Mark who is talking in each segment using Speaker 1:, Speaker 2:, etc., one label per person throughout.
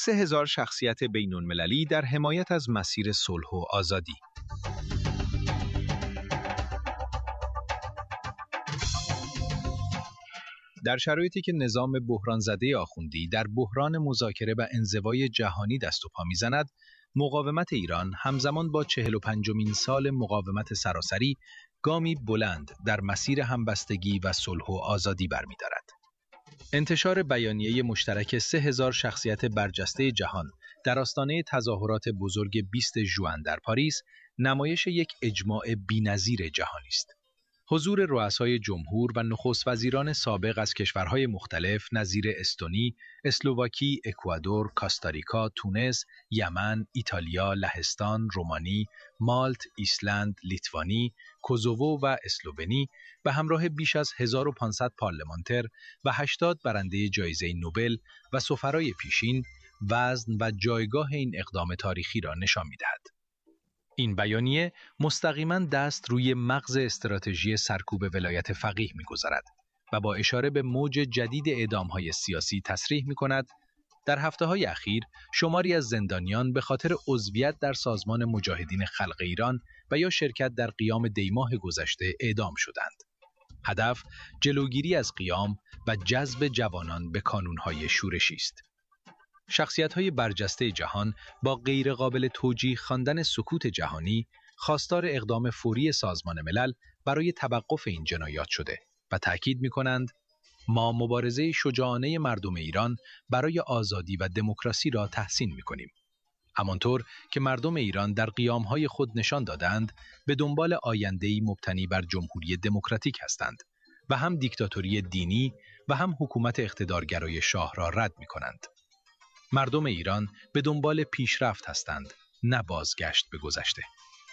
Speaker 1: 3000 شخصیت بین‌المللی در حمایت از مسیر صلح و آزادی. در شرایطی که نظام بحران زده آخوندی در بحران مذاکره و انزوای جهانی دست و پا می‌زند، مقاومت ایران همزمان با 45مین سال مقاومت سراسری گامی بلند در مسیر همبستگی و صلح و آزادی برمی‌دارد. انتشار بیانیه مشترک 3000 شخصیت برجسته جهان در آستانه تظاهرات بزرگ 20 ژوئن در پاریس نمایش یک اجماع بی‌نظیر جهانی است. حضور رؤسای جمهور و نخست وزیران سابق از کشورهای مختلف نظیر استونی، اسلواکی، اکوادور، کاستاریکا، تونس، یمن، ایتالیا، لهستان، رومانی، مالت، ایسلند، لیتوانی، کوزوو و اسلوونی به همراه بیش از 1500 پارلمانتر و 80 برنده جایزه نوبل و سفرای پیشین وزن و جایگاه این اقدام تاریخی را نشان می‌دهد. این بیانیه مستقیما دست روی مغز استراتژی سرکوب ولایت فقیه می‌گذارد و با اشاره به موج جدید اعدام‌های سیاسی تصریح می‌کند در هفته‌های اخیر شماری از زندانیان به خاطر عضویت در سازمان مجاهدین خلق ایران و یا شرکت در قیام دیماه گذشته اعدام شدند. هدف جلوگیری از قیام و جذب جوانان به کانون‌های شورشی است. شخصیت‌های برجسته جهان با غیرقابل توجیه خواندن سکوت جهانی خواستار اقدام فوری سازمان ملل برای توقف این جنایات شده و تأکید می‌کنند ما مبارزه شجاعانه مردم ایران برای آزادی و دموکراسی را تحسین می‌کنیم. همانطور که مردم ایران در قیام‌های خود نشان دادند به دنبال آینده‌ای مبتنی بر جمهوری دموکراتیک هستند و هم دیکتاتوری دینی و هم حکومت اقتدارگرای شاه را رد می‌کنند. مردم ایران به دنبال پیشرفت هستند، نه بازگشت به گذشته.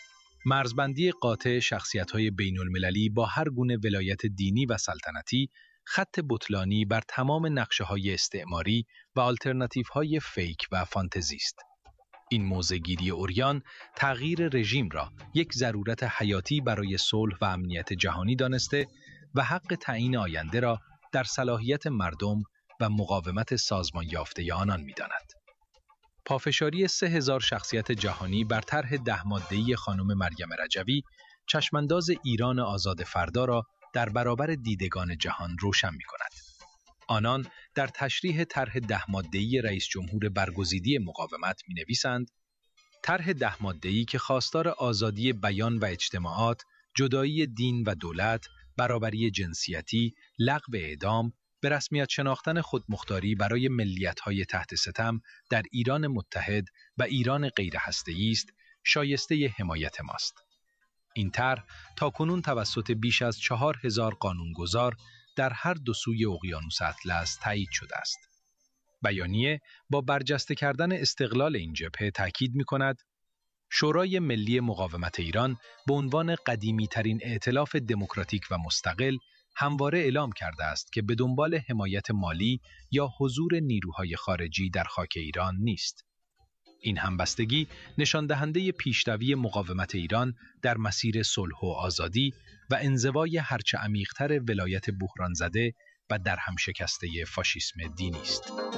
Speaker 1: مرزبندی قاطع شخصیت‌های بین‌المللی با هر گونه ولایت دینی و سلطنتی خط بطلانی بر تمام نقشه‌های استعماری و آلترناتیوهای فیک و فانتزی است. این موضع‌گیری عریان تغییر رژیم را یک ضرورت حیاتی برای صلح و امنیت جهانی دانسته و حق تعیین آینده را در صلاحیت مردم و مقاومت سازمان یافته آنان می‌داند. پافشاری 3000 شخصیت جهانی بر طرح 10 ماده‌ای خانم مریم رجوی چشمانداز ایران آزاد فردا را در برابر دیدگان جهان روشن می‌کند. آنان در تشریح طرح 10 ماده‌ای رئیس جمهور برگزیده مقاومت می‌نویسند: طرح 10 ماده‌ای که خواستار آزادی بیان و اجتماعات، جدایی دین و دولت، برابری جنسیتی، لغو اعدام، به رسمیت شناختن خودمختاری برای ملیت‌های تحت ستم در ایران متحد و ایران غیر هسته‌ای است، شایسته حمایت ماست. این طرح تاکنون توسط بیش از 4000 قانونگذار در هر دو سوی اقیانوس اطلس تایید شده است. بیانیه با برجسته کردن استقلال این جبهه تاکید می‌کند شورای ملی مقاومت ایران به عنوان قدیمی‌ترین ائتلاف دموکراتیک و مستقل همواره اعلام کرده است که به دنبال حمایت مالی یا حضور نیروهای خارجی در خاک ایران نیست. این همبستگی نشان دهنده پیشروی مقاومت ایران در مسیر صلح و آزادی و انزوای هرچه عمیق‌تر ولایت بحران زده و در هم شکسته فاشیسم دینی است.